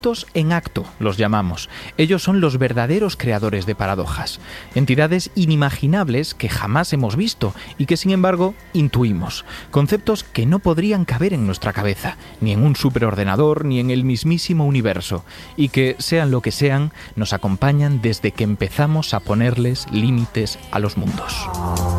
En acto los llamamos. Ellos son los verdaderos creadores de paradojas, entidades inimaginables que jamás hemos visto y que sin embargo intuimos, conceptos que no podrían caber en nuestra cabeza, ni en un superordenador, ni en el mismísimo universo, y que, sean lo que sean, nos acompañan desde que empezamos a ponerles límites a los mundos.